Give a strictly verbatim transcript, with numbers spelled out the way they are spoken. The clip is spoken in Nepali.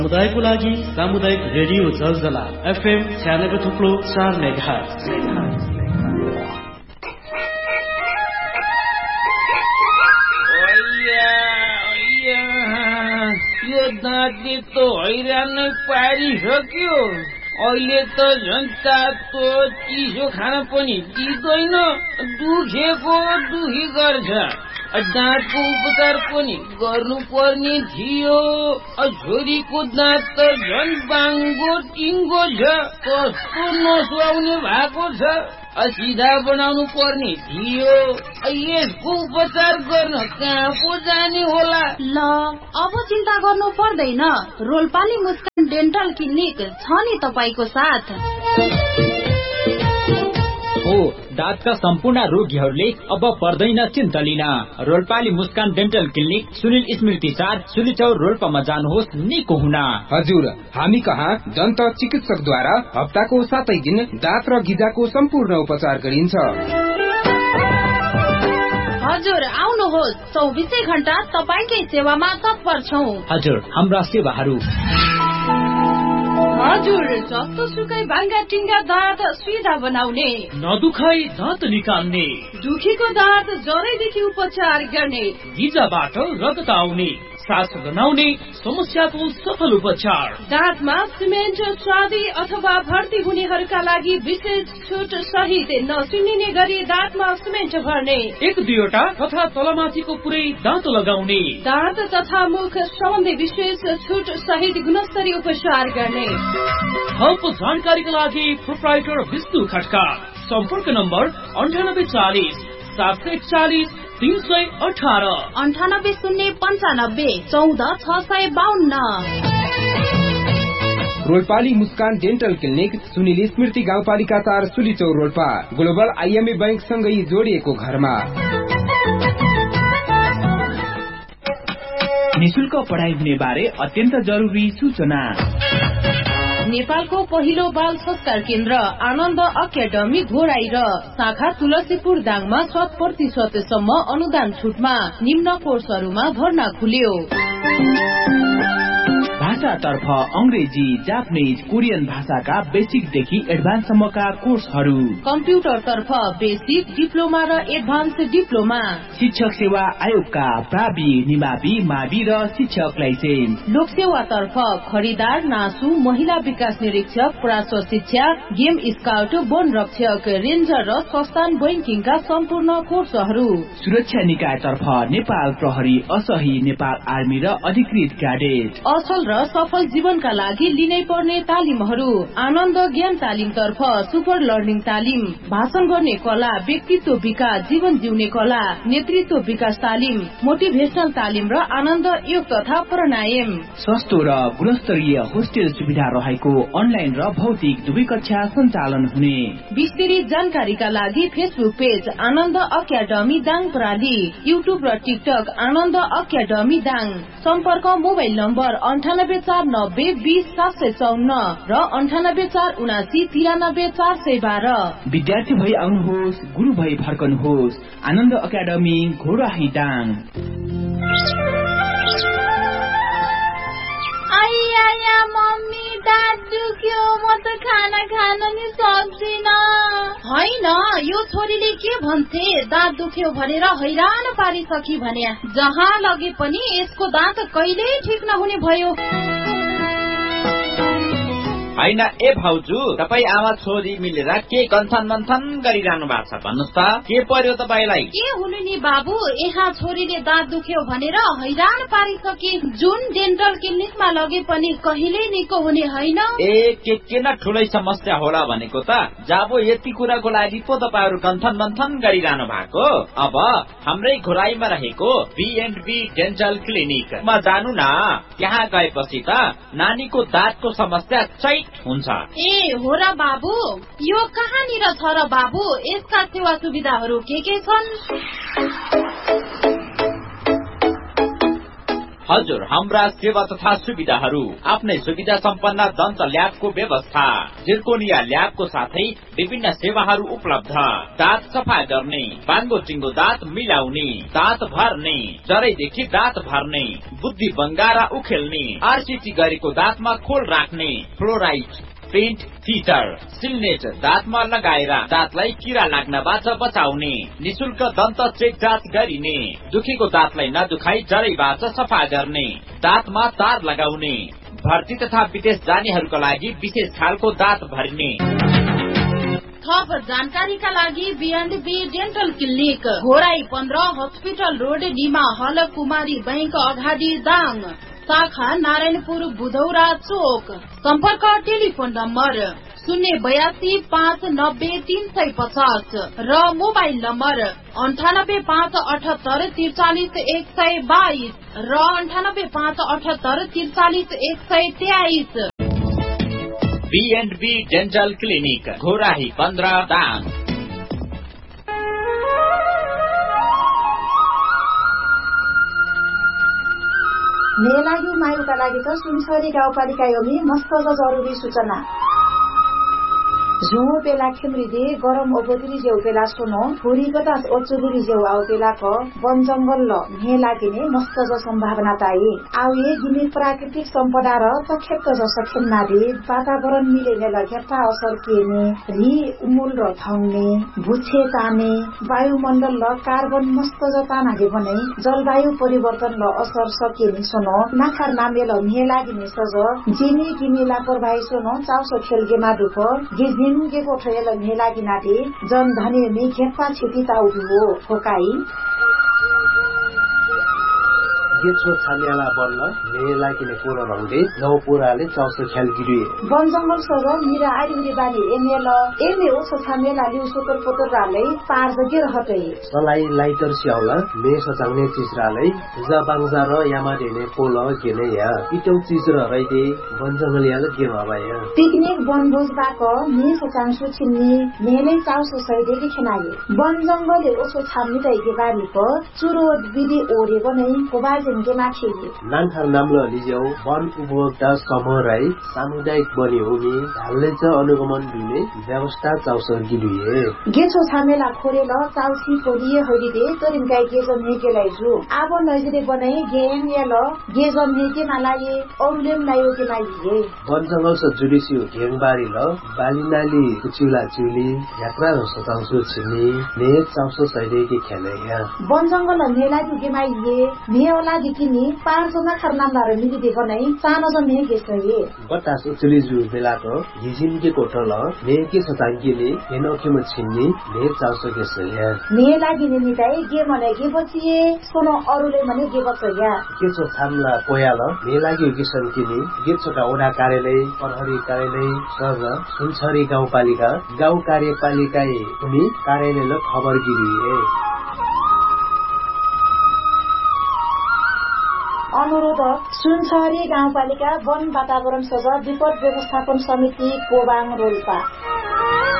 समुदायको लागि सामुदायिक रेडियो जलजला एफएम छ्यानब्बे थुप्रो चार मेगाहर्ज। यो दाँतले त हैरान नै पारिसक्यो। अहिले त झन् तातो चिसो खान पनि दिँदैन, दुखेको दुखी गर्छ। दाँतको उपचार पनि गर्नु पर्ने थियो। छोरीको दाँत त झन् बाङ्गो टिङ्गो छ, कस्तो नसुहाउने भएको छ। सिधा बनाउनु पर्ने थियो। यसको उपचार गर्न कहाँ पो जाने होला? ल अब चिन्ता गर्नु पर्दैन, रोल्पाली मुस्कान डेन्टल क्लिनिक छ नि तपाईको साथ। हो, दाँतका सम्पूर्ण रोगीहरूले अब पर्दैन चिन्ता लिन। रोल्पाली मुस्कान डेन्टल क्लिनिक सुनिल स्मृति चार सुलिचौर रोल्पामा जानुहोस् निको हुन। हजुर, हामी कहाँ दन्त चिकित्सकद्वारा हप्ताको सातै दिन दाँत र गिजाको सम्पूर्ण उपचार गरिन्छ। हजुर आउनुहोस्, चौबिसै घण्टा तपाईकै सेवामा तत्पर छौं। हजुर, हाम्रा सेवाहरू हजुर, जस्तो सुकै भाङ्गा टिङ्गा दाँत सिधा बनाउने, नदुखाई दाँत निकाल्ने, दुखीको दाँत जरैदेखि उपचार गर्ने, गिजाबाट रगत आउने, सास गनाउने समस्याको सफल उपचार, दाँतमा सिमेन्ट स्वादी अथवा भर्ती हुनेहरूका लागि विशेष छुट सहित नसुनिने गरी दाँतमा सिमेन्ट भर्ने, एक दुईवटा तथा तलमाथिको पुरै दाँत लगाउने, दाँत तथा मुख सम्बन्धी विशेष छुट सहित गुणस्तरीय उपचार गर्ने। थप जानकारीका लागि प्रोप्राइटर विष्णु खड्का। सम्पर्क नम्बर अन्ठानब्बे चालिस सात सय चालिस तीन सय अठार अन्ठानब्बे शून्य पन्चानब्बे चौध छ सय बाहन्न। रोल्पाली मुस्कान डेन्टल क्लिनिक सुनिल स्मृति गाउँपालिका चार सुलिचौर रोल्पा, ग्लोबल आइएमए बैंक सँगै जोडिएको घरमा। निशुल्क पढाइ हुने बारे अत्यन्त जरुरी सूचना। नेपालको पहिलो बाल संस्कार केन्द्र आनन्द अकादमी घोराई र शाखा तुलसीपुर दाङमा शत प्रतिशतसम्म अनुदान छुटमा निम्न कोर्सहरूमा भर्ना खुल्यो। भाषातर्फ अंग्रेजी, जापानिज, कोरियन भाषाका बेसिकदेखि एडभान्ससम्मका कोर्सहरू, कम्प्युटरतर्फ बेसिक, डिप्लोमा र एडभान्स डिप्लोमा, शिक्षक सेवा आयोगका प्रावि, निमावि, मावि र शिक्षक लाइसेन्स, लोकसेवातर्फ खरिदार, नासु, महिला विकास निरीक्षक, प्राश्व शिक्षा, गेम स्काउट, वन रक्षक, रेन्जर र संस्थान बैंकिङका सम्पूर्ण कोर्सहरू, सुरक्षा निकायतर्फ नेपाल प्रहरी, असही, नेपाल आर्मी र अधिकृत क्याडेट, असल र सफल जीवनका लागि लिनै पर्ने तालिमहरू, आनन्द ज्ञान तालिम तर्फ सुपर लर्निङ तालिम, भाषण गर्ने कला, व्यक्तित्व विकास, जीवन जिउने कला, नेतृत्व विकास तालिम, मोटिभेशनल तालिम र आनन्द योग तथा प्राणायाम, सस्तो र गुणस्तरीय होस्टेल सुविधा रहेको अनलाइन र भौतिक दुवै कक्षा सञ्चालन हुने। विस्तृत जानकारीका लागि फेसबुक पेज आनन्द अकादमी दाङ प्रणाली, युट्युब र टिकटक आनन्द अकादमी दाङ। सम्पर्क मोबाइल नम्बर अन्ठानब्बे चार नब्बे बीस सात सय चौन्न र अन्ठानब्बे चार उनासी तिरानब्बे चार सय बाह्र। विद्यार्थी भई आउनुहोस्, गुरु भई फर्कनुहोस्। आनन्द अकादमी घोराही दाङ। आइया मम्मी दाँत दुख्यो, म त खाना खान नि सक्दिन। होइन, यो छोरीले के भन्थे, दाँत दुख्यो भनेर हैरान पारिसकी भने जहाँ लगे पनि यसको दाँत कहिल्यै ठिक नहुने भयो। होइन ए भाउजू, तपाई आमा छोरी मिलेर के कन्थन मन्थन गरिरहनु भएको छ भन्नुस् त, के पर्यो तपाईलाई? के हुनु नि बाबु, यहाँ छोरीले दाँत दुख्यो भनेर हैरान पारिसके, जुन डेन्टल क्लिनिकमा लगे पनि कहिल्यै निको हुने होइन। ए के के न ठुलै समस्या होला भनेको त, जाबो यति कुराको लागि पो तपाईहरु कन्थन मन्थन गरिरहनु भएको। अब हाम्रै घोराईमा रहेको बी एन्ड बी डेन्टल क्लिनिकमा जानु न। त्यहाँ गएपछि त नानीको दाँतको समस्या चैत हुन्छ। ए हो र बाबु, यो कहाँनिर छ र बाबु? यसका सेवा सुविधाहरू के के छन्? हजुर, हाम्रा सेवा तथा सुविधाहरू आफ्नै सुविधा सम्पन्न दन्त ल्याबको व्यवस्था, जिर्कोनिया ल्याबको साथै विभिन्न सेवाहरू उपलब्ध। दाँत सफा गर्ने, बाङ्गो चिङ्गो दाँत मिलाउने, दाँत भर्ने, जरैदेखि दाँत भर्ने, बुद्धि बङ्गारा उखेल्ने, आरसीटी गरेको दाँतमा खोल राख्ने, फ्लोराइड, पेन्ट, फिटर, सिल्नेट दाँतमा लगाएर दाँतलाई किरा लाग्नबाट बचाउने, निशुल्क दन्त चेक जाँच गरिने, दुखेको दाँतलाई नदुखाई जरैबाट सफा गर्ने, दाँतमा तार लगाउने, भर्ती तथा विदेश जानेहरूका लागि विशेष खालको दाँत भर्ने। थप जानकारीका लागि बीएनबी डेन्टल क्लिनिक, घोराई पन्ध्र, हस्पिटल रोड, डिमा हल, कुमारी बैंक अगाडि, दाङ, शाखा नारायणपुर, बुधौरा चोक। सम्पर्क टेलिफोन नम्बर शून्य बयासी पाँच नब्बे तीन सय पचास र मोबाइल नम्बर अन्ठानब्बे पाँच अठहत्तर त्रिचालिस एक सय बाइस र अन्ठानब्बे पाँच अठहत्तर त्रिचालिस एक सय तेइस। बीएनबी डेन्टल क्लिनिक, घोराही पन्ध्र, दाङ। मेलायु मायुका लागि त सुनसरी गाउँपालिका योमी मस्त जरुरी सूचना। झुमो पेला खेमृदे गरम ओबोदिरी जेउ पेला सोनो फुरी बतास ओचुबुरी जेउ आउ पेला क वन जंगल ल मे लागिने मस्त ज सम्भावना ताई आउए गिनी प्राकृतिक सम्पदा र तखेत ज सखेन नादे वातावरण मिलेने लगेता असर केने रि उमुल र थंगने भुछे ताने वायुमण्डल ल कार्बन मस्त ज तानागे भने जलवायु परिवर्तन ल असर सकेनी सोनो नाखार नामे ल मे लागिने सज जिनी गिनी लापरवाही सोनो चाउसो खेलगे मादुप गिजनी के कोठेल मेला गिनाते जन धने में खेपा छिटी ताउदु हो फोकाई गेछो छान्याला बन्न मेला किने कोरा रंगले नौ पुराले चौसो ख्याल गिरिए वन जंगल सर मिरा आइरी बानी एमेल एमे ओ छान्याला लिउ सोतर पोतर राले पार जगे रहते सलाई लाइटर स्याउला मे सचाउने चिज राले जबाङजा र यामा देने पोल केने या इटौ चिज र रैदे वन जंगल याल के भबाया पिकनिक वनभोज बाक मे सचांसु छिन्नी मेले चाउसो सैदे खेनाए वन जंगल ओसो छान्नी दैके बारी प चुरो विधि ओरे बनै कोबाज नानखार नाम्लो लिज्याउ वन उपभोक्ता समूह राई सामुदायिक बनी हुने ढाल्ने च अनुगमन दिने व्यवस्था चाउसो गिलिए गेछो छामेला खोरेल चाउसी खोलिए हरिदे तरिन गाई गेजन हेकेलाई जु आबो नजरे बनाई गेम याल गेजन हेके नालाए औलेम लायो के लाइए वन जंगल स जुडिसियो घेङबारी ल बालिनाली कुचिला चुली यात्रा र सताउँसो छिनी ने चाउसो सैदे के खेले या वन जंगल नेला दुगे माइए नेला दिकिनी पाँच जना खरनामदार मिली देखो नै सानो जने गेसए बतास उचली जु बेलाको हिजिन के कोठल ने के सतांकीले हेनोखे म छिन्नी ने चाउसो गेसए ने लागिने निताई गे मने गे बचिए सोनो अरुले मने गे बचया केचो थामला पोयाल ने लागि गेसन किनी गेचोका ओडा कार्यालय प्रहरी कार्यालय सर सुनसरी गाउँपालिका गाउँ कार्यपालिका उनी कार्यालयले खबर गिरिए अनुरोध सुनसरी गाउँपालिका वन वातावरण सजा विपद व्यवस्थापन समिति कोबाङ रोल्पा।